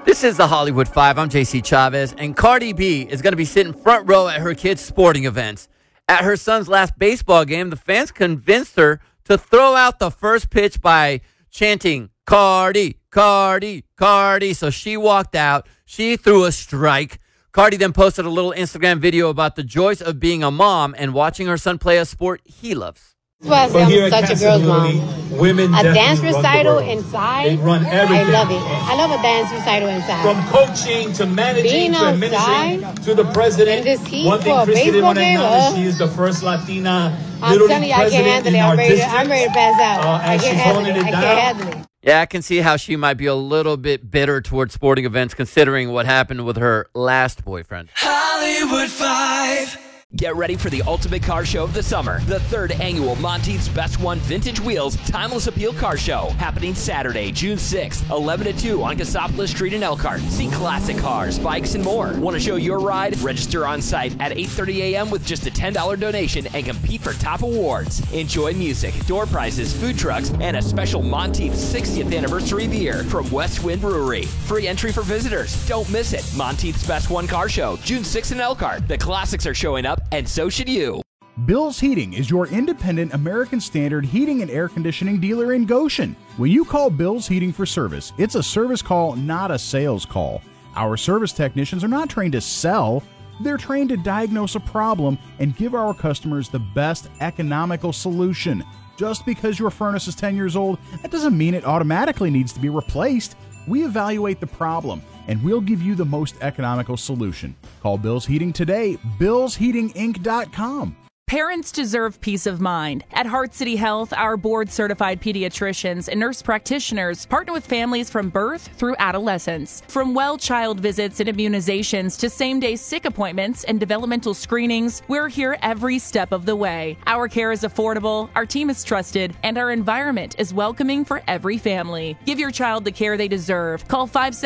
This is the Hollywood Five. I'm JC Chavez, and Cardi B is going to be sitting front row at her kids' sporting events. At her son's last baseball game, the fans convinced her to throw out the first pitch by chanting, "Cardi, Cardi, Cardi." So she walked out. She threw a strike. Cardi then posted a little Instagram video about the joys of being a mom and watching her son play a sport he loves. That's why I say I'm such a girl's mom. Women a dance recital inside, they run everything. I love it. I love a dance recital inside. From coaching to managing being to administering outside, to the president. in this heat One thing for a Christy didn't baseball want to game, acknowledge, she is the first Latina I'm little telling league you, I can't president handle it. in our district. I'm ready to pass out. I As can't she's handle holding it. it I down. can't handle it. Yeah, I can see how she might be a little bit bitter towards sporting events considering what happened with her last boyfriend. Hollywood 5. Get ready for the ultimate car show of the summer. The third annual Monteith's Best One Vintage Wheels Timeless Appeal Car Show. Happening Saturday, June 6th, 11 to 2 on Cassopolis Street in Elkhart. See classic cars, bikes, and more. Want to show your ride? Register on site at 8:30 a.m. with just a $10 donation and compete for top awards. Enjoy music, door prizes, food trucks, and a special Monteith's 60th anniversary beer from West Wind Brewery. Free entry for visitors. Don't miss it. Monteith's Best One Car Show, June 6th in Elkhart. The classics are showing up, and so should you. Bill's Heating is your independent American Standard heating and air conditioning dealer in Goshen. When you call Bill's Heating for service, it's a service call, not a sales call. Our service technicians are not trained to sell. They're trained to diagnose a problem and give our customers the best economical solution. Just because your furnace is 10 years old, that doesn't mean it automatically needs to be replaced. We evaluate the problem, and we'll give you the most economical solution. Call Bill's Heating today, billsheatinginc.com. Parents deserve peace of mind. At Heart City Health, our board-certified pediatricians and nurse practitioners partner with families from birth through adolescence. From well child visits and immunizations to same-day sick appointments and developmental screenings, we're here every step of the way. Our care is affordable, our team is trusted, and our environment is welcoming for every family. Give your child the care they deserve. Call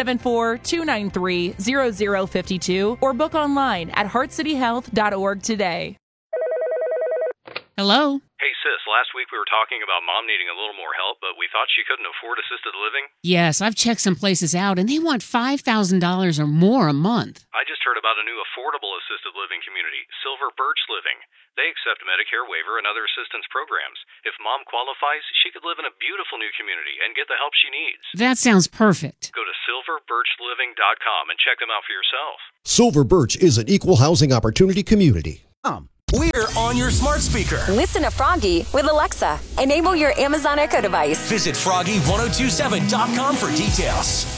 574-293-0052 or book online at heartcityhealth.org today. Hello? Hey, sis, last week we were talking about Mom needing a little more help, but we thought she couldn't afford assisted living. Yes, I've checked some places out, and they want $5,000 or more a month. I just heard about a new affordable assisted living community, Silver Birch Living. They accept Medicare waiver and other assistance programs. If Mom qualifies, she could live in a beautiful new community and get the help she needs. That sounds perfect. Go to silverbirchliving.com and check them out for yourself. Silver Birch is an equal housing opportunity community. We're on your smart speaker. Listen to Froggy with Alexa. Enable your Amazon Echo device. Visit froggy1027.com for details.